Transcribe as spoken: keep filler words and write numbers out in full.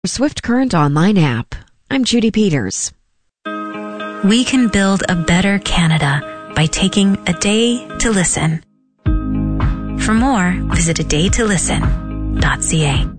Swift Current Online app. I'm Judy Peters. We can build a better Canada by taking a day to listen. For more, visit a day to listen dot c a.